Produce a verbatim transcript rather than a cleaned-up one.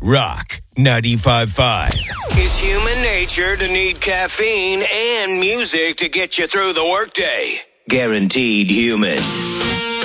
Rock ninety-five point five. It's human nature to need caffeine and music to get you through the workday. Guaranteed human.